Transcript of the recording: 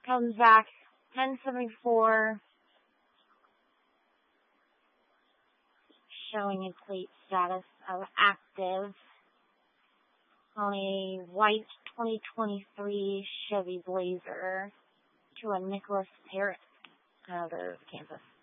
Comes back 1074, showing a plate status of active on a white 2023 Chevy Blazer to a Nicholas Parrott out of Kansas.